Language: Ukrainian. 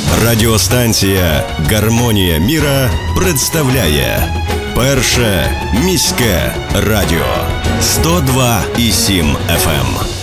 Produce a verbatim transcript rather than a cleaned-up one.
Радіостанція «Гармонія міра» представляє Перше міське радіо сто два і сім еф ем.